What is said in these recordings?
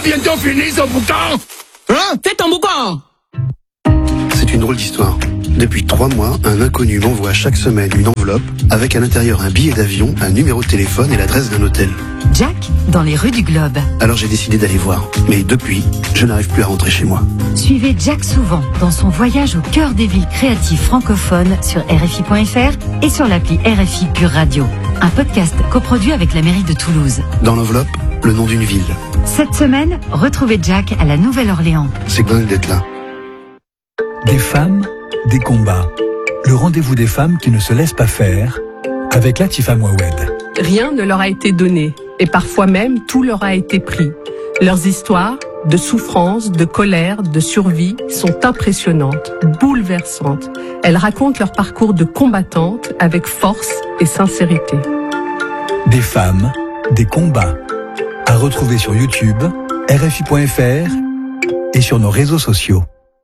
bientôt fini ce boucan. Hein? Fais ton boucan. C'est une drôle d'histoire. Depuis 3 mois, un inconnu m'envoie chaque semaine une enveloppe avec à l'intérieur un billet d'avion, un numéro de téléphone et l'adresse d'un hôtel. Jack, dans les rues du Globe. Alors j'ai décidé d'aller voir. Mais depuis, je n'arrive plus à rentrer chez moi. Suivez Jack souvent dans son voyage au cœur des villes créatives francophones sur RFI.fr et sur l'appli RFI Pure Radio. Un podcast coproduit avec la mairie de Toulouse. Dans l'enveloppe, le nom d'une ville. Cette semaine, retrouvez Jack à la Nouvelle-Orléans. C'est dingue d'être là. Des femmes, des combats. Le rendez-vous des femmes qui ne se laissent pas faire avec Latifa Mouawed. Rien ne leur a été donné et parfois même tout leur a été pris. Leurs histoires de souffrance, de colère, de survie sont impressionnantes, bouleversantes. Elles racontent leur parcours de combattantes avec force et sincérité. Des femmes, des combats. À retrouver sur YouTube, RFI.fr et sur nos réseaux sociaux.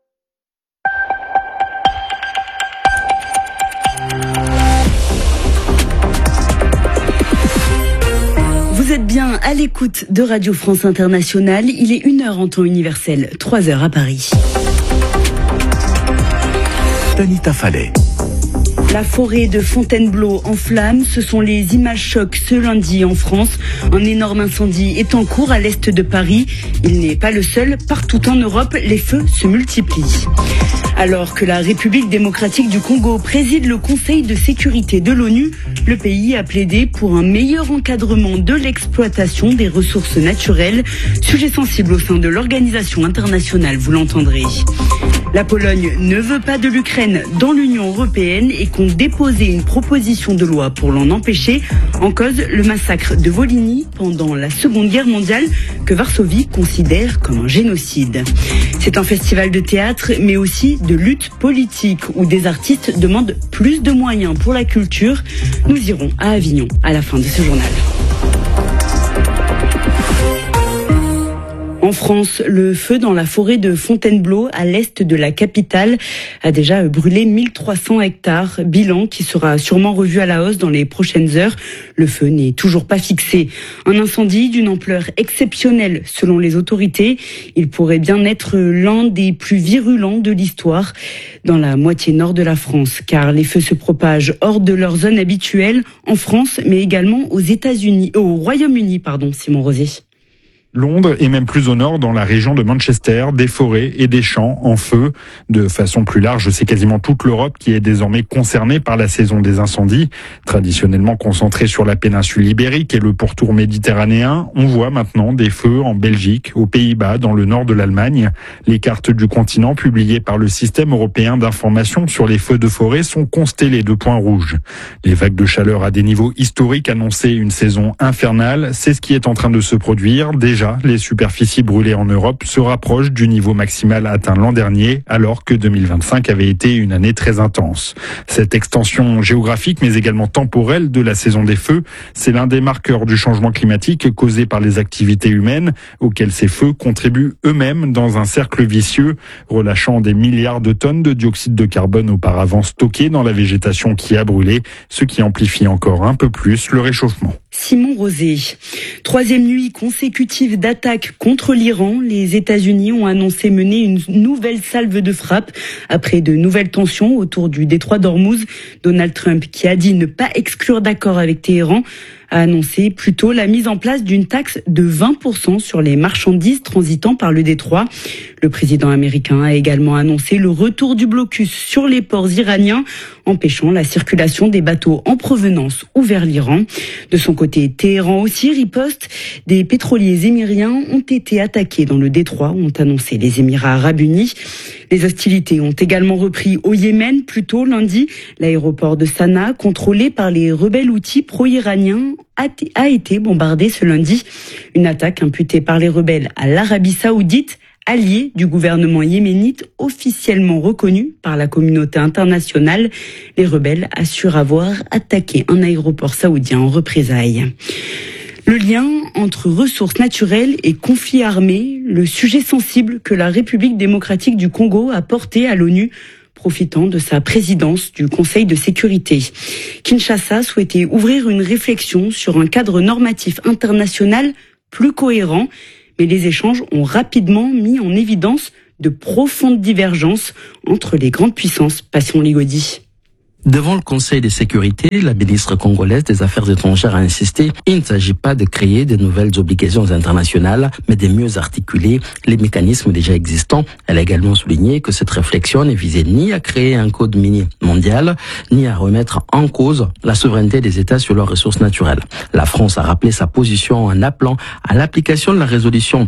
Vous êtes bien à l'écoute de Radio France Internationale. Il est 1h en temps universel, 3h à Paris. Tanita Fallet. La forêt de Fontainebleau en flammes, ce sont les images chocs ce lundi en France. Un énorme incendie est en cours à l'est de Paris. Il n'est pas le seul. Partout en Europe, les feux se multiplient. Alors que la République démocratique du Congo préside le Conseil de sécurité de l'ONU, le pays a plaidé pour un meilleur encadrement de l'exploitation des ressources naturelles, sujet sensible au sein de l'organisation internationale, vous l'entendrez. La Pologne ne veut pas de l'Ukraine dans l'Union européenne et compte déposer une proposition de loi pour l'en empêcher. En cause, le massacre de Volhynie pendant la Seconde Guerre mondiale que Varsovie considère comme un génocide. C'est un festival de théâtre mais aussi de lutte politique où des artistes demandent plus de moyens pour la culture. Nous irons à Avignon à la fin de ce journal. En France, le feu dans la forêt de Fontainebleau, à l'est de la capitale, a déjà brûlé 1300 hectares. Bilan qui sera sûrement revu à la hausse dans les prochaines heures. Le feu n'est toujours pas fixé. Un incendie d'une ampleur exceptionnelle selon les autorités. Il pourrait bien être l'un des plus virulents de l'histoire dans la moitié nord de la France, car les feux se propagent hors de leur zone habituelle en France, mais également aux États-Unis, au Royaume-Uni, Simon Rosé. Londres et même plus au nord, dans la région de Manchester, des forêts et des champs en feu. De façon plus large, c'est quasiment toute l'Europe qui est désormais concernée par la saison des incendies. Traditionnellement concentrée sur la péninsule ibérique et le pourtour méditerranéen, on voit maintenant des feux en Belgique, aux Pays-Bas, dans le nord de l'Allemagne. Les cartes du continent publiées par le système européen d'information sur les feux de forêt sont constellées de points rouges. Les vagues de chaleur à des niveaux historiques annonçaient une saison infernale. C'est ce qui est en train de se produire. Déjà, les superficies brûlées en Europe se rapprochent du niveau maximal atteint l'an dernier, alors que 2025 avait été une année très intense. Cette extension géographique, mais également temporelle de la saison des feux, c'est l'un des marqueurs du changement climatique causé par les activités humaines, auxquelles ces feux contribuent eux-mêmes dans un cercle vicieux, relâchant des milliards de tonnes de dioxyde de carbone auparavant stockés dans la végétation qui a brûlé, ce qui amplifie encore un peu plus le réchauffement. Simon Rosé. 3e nuit consécutive d'attaques contre l'Iran. Les États-Unis ont annoncé mener une nouvelle salve de frappe après de nouvelles tensions autour du détroit d'Ormuz. Donald Trump, qui a dit ne pas exclure d'accord avec Téhéran, a annoncé plutôt la mise en place d'une taxe de 20% sur les marchandises transitant par le détroit. Le président américain a également annoncé le retour du blocus sur les ports iraniens, empêchant la circulation des bateaux en provenance ou vers l'Iran. De son côté, Téhéran aussi riposte. Des pétroliers émiriens ont été attaqués dans le détroit, ont annoncé les Émirats arabes unis. Les hostilités ont également repris au Yémen plus tôt lundi. L'aéroport de Sanaa, contrôlé par les rebelles houthis pro-iraniens, a été bombardé ce lundi. Une attaque imputée par les rebelles à l'Arabie saoudite, allié du gouvernement yéménite officiellement reconnu par la communauté internationale. Les rebelles assurent avoir attaqué un aéroport saoudien en représailles. Le lien entre ressources naturelles et conflits armés, le sujet sensible que la République démocratique du Congo a porté à l'ONU, profitant de sa présidence du Conseil de sécurité. Kinshasa souhaitait ouvrir une réflexion sur un cadre normatif international plus cohérent, Mais les échanges ont rapidement mis en évidence de profondes divergences entre les grandes puissances. Passion Ligodi. Devant le Conseil de sécurité, la ministre congolaise des Affaires étrangères a insisté, il ne s'agit pas de créer de nouvelles obligations internationales, mais de mieux articuler les mécanismes déjà existants. Elle a également souligné que cette réflexion ne visait ni à créer un code minier mondial, ni à remettre en cause la souveraineté des États sur leurs ressources naturelles. La France a rappelé sa position en appelant à l'application de la résolution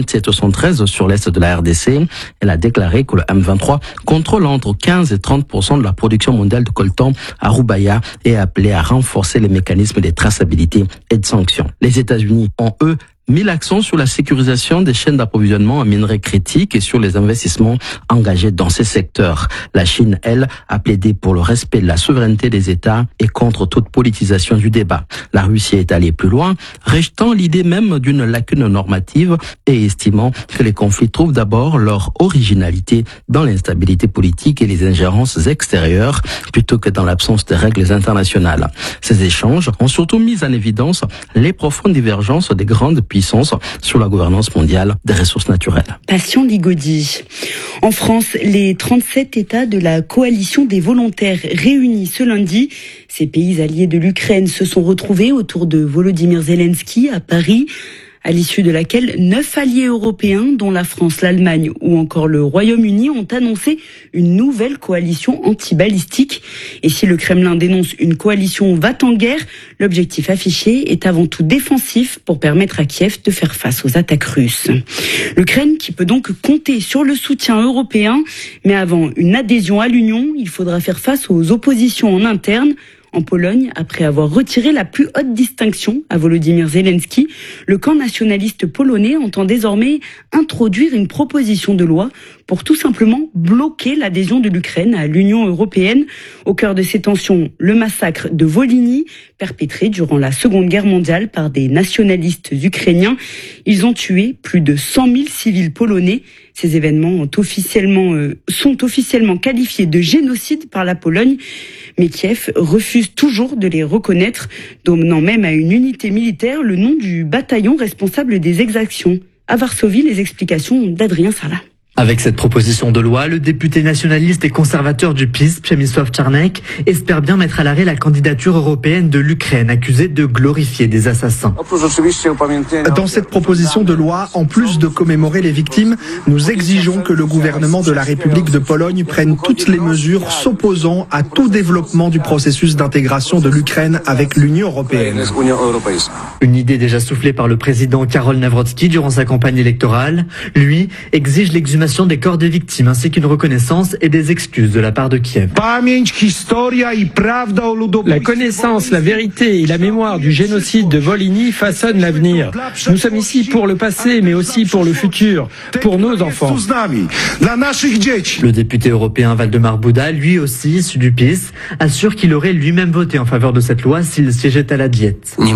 2773 sur l'est de la RDC. Elle a déclaré que le M23 contrôle entre 15 et 30% de la production mondiale de coltan à Roubaïa et a appelé à renforcer les mécanismes de traçabilité et de sanctions. Les États-Unis ont, eux, mis l'accent sur la sécurisation des chaînes d'approvisionnement en minerais critiques et sur les investissements engagés dans ces secteurs. La Chine, elle, a plaidé pour le respect de la souveraineté des États et contre toute politisation du débat. La Russie est allée plus loin, rejetant l'idée même d'une lacune normative et estimant que les conflits trouvent d'abord leur originalité dans l'instabilité politique et les ingérences extérieures plutôt que dans l'absence de règles internationales. Ces échanges ont surtout mis en évidence les profondes divergences des grandes puissances sur la gouvernance mondiale des ressources naturelles. Passion Ligodi. En France, les 37 États de la coalition des volontaires réunis ce lundi, ces pays alliés de l'Ukraine se sont retrouvés autour de Volodymyr Zelensky à Paris, à l'issue de laquelle 9 alliés européens, dont la France, l'Allemagne ou encore le Royaume-Uni, ont annoncé une nouvelle coalition anti-balistique. Et si le Kremlin dénonce une coalition va-t-en-guerre, l'objectif affiché est avant tout défensif pour permettre à Kiev de faire face aux attaques russes. L'Ukraine qui peut donc compter sur le soutien européen, mais avant une adhésion à l'Union, il faudra faire face aux oppositions en interne. En Pologne, après avoir retiré la plus haute distinction à Volodymyr Zelensky, le camp nationaliste polonais entend désormais introduire une proposition de loi pour tout simplement bloquer l'adhésion de l'Ukraine à l'Union européenne. Au cœur de ces tensions, le massacre de Volhynie, perpétré durant la Seconde Guerre mondiale par des nationalistes ukrainiens. Ils ont tué plus de 100 000 civils polonais. Ces événements sont officiellement qualifiés de génocide par la Pologne, mais Kiev refuse toujours de les reconnaître, donnant même à une unité militaire le nom du bataillon responsable des exactions. À Varsovie, les explications d'Adrien Sarlat. Avec cette proposition de loi, le député nationaliste et conservateur du PiS, Przemysław Czarnek, espère bien mettre à l'arrêt la candidature européenne de l'Ukraine, accusée de glorifier des assassins. Dans cette proposition de loi, en plus de commémorer les victimes, nous exigeons que le gouvernement de la République de Pologne prenne toutes les mesures s'opposant à tout développement du processus d'intégration de l'Ukraine avec l'Union européenne. Une idée déjà soufflée par le président Karol Nawrocki durant sa campagne électorale. Lui exige l'exhumation des corps des victimes ainsi qu'une reconnaissance et des excuses de la part de Kiev. La connaissance, la vérité et la mémoire du génocide de Volhynie façonnent l'avenir. Nous sommes ici pour le passé, mais aussi pour le futur, pour nos enfants. Le député européen Waldemar Buda, lui aussi issu du PiS, assure qu'il aurait lui-même voté en faveur de cette loi s'il siégeait à la Diète. On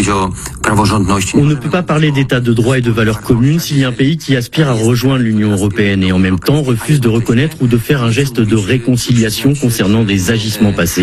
ne peut pas parler d'état de droit et de valeurs communes s'il y a un pays qui aspire à rejoindre l'Union européenne et en même temps refuse de reconnaître ou de faire un geste de réconciliation concernant des agissements passés.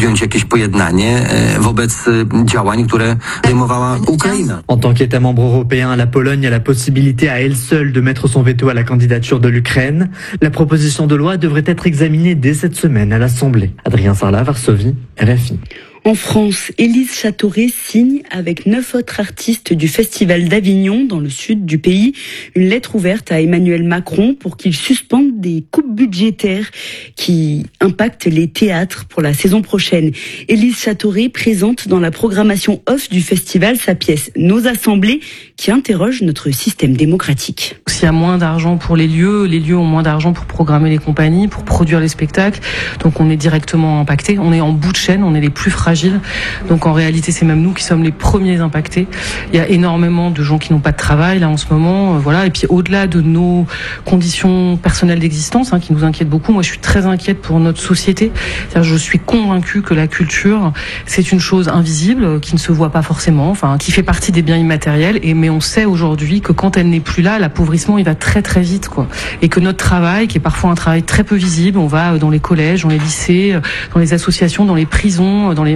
En tant qu'État membre européen, la Pologne a la possibilité à elle seule de mettre son veto à la candidature de l'Ukraine. La proposition de loi devrait être examinée dès cette semaine à l'Assemblée. Adrien Sarlat, Varsovie, RFI. En France, Élise Châteauret signe avec 9 autres artistes du Festival d'Avignon dans le sud du pays une lettre ouverte à Emmanuel Macron pour qu'il suspende des coupes budgétaires qui impactent les théâtres pour la saison prochaine. Élise Châteauret présente dans la programmation off du festival sa pièce Nos Assemblées qui interroge notre système démocratique. S'il y a moins d'argent pour les lieux ont moins d'argent pour programmer les compagnies, pour produire les spectacles. Donc on est directement impacté, on est en bout de chaîne, on est les plus fragiles. Donc en réalité, c'est même nous qui sommes les premiers impactés. Il y a énormément de gens qui n'ont pas de travail là en ce moment, voilà. Et puis au-delà de nos conditions personnelles d'existence, qui nous inquiètent beaucoup, moi je suis très inquiète pour notre société. C'est-à-dire, je suis convaincue que la culture, c'est une chose invisible qui ne se voit pas forcément, qui fait partie des biens immatériels. Mais on sait aujourd'hui que quand elle n'est plus là, l'appauvrissement il va très très vite, quoi. Et que notre travail, qui est parfois un travail très peu visible, on va dans les collèges, dans les lycées, dans les associations, dans les prisons,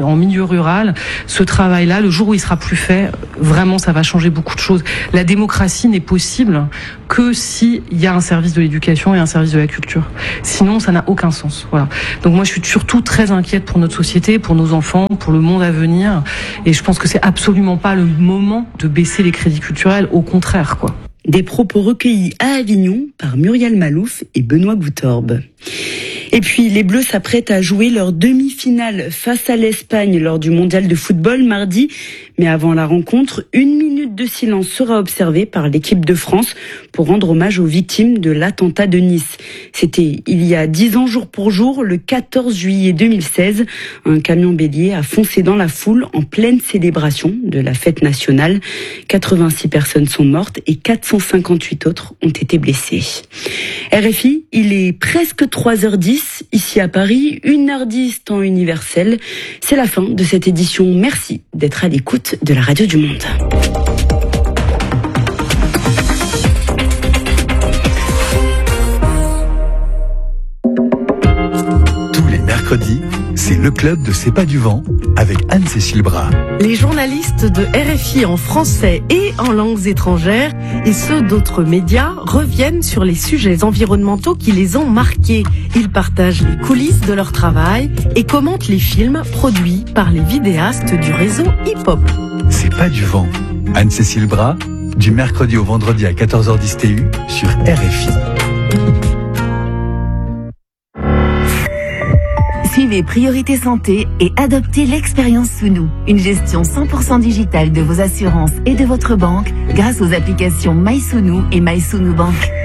en milieu rural, ce travail-là, le jour où il sera plus fait, vraiment, ça va changer beaucoup de choses. La démocratie n'est possible que s'il y a un service de l'éducation et un service de la culture. Sinon, ça n'a aucun sens. Voilà. Donc moi, je suis surtout très inquiète pour notre société, pour nos enfants, pour le monde à venir. Et je pense que c'est absolument pas le moment de baisser les crédits culturels. Au contraire, quoi. Des propos recueillis à Avignon par Muriel Malouf et Benoît Goutorbe. Et puis, les Bleus s'apprêtent à jouer leur demi-finale face à l'Espagne lors du mondial de football mardi. Mais avant la rencontre, 1 minute de silence sera observée par l'équipe de France pour rendre hommage aux victimes de l'attentat de Nice. C'était il y a 10 ans jour pour jour, le 14 juillet 2016. Un camion bélier a foncé dans la foule en pleine célébration de la fête nationale. 86 personnes sont mortes et 458 autres ont été blessées. RFI, il est presque 3h10 ici à Paris, 1h10 temps universel. C'est la fin de cette édition. Merci d'être à l'écoute de la radio du monde. Tous les mercredis, c'est le club de C'est pas du vent avec Anne-Cécile Bras. Les journalistes de RFI en français et en langues étrangères et ceux d'autres médias reviennent sur les sujets environnementaux qui les ont marqués. Ils partagent les coulisses de leur travail et commentent les films produits par les vidéastes du réseau hip-hop. C'est pas du vent. Anne-Cécile Bras, du mercredi au vendredi à 14h10 TU sur RFI. Suivez Priorité Santé et adoptez l'expérience Sounou, une gestion 100% digitale de vos assurances et de votre banque grâce aux applications MySounou et MySounou Bank.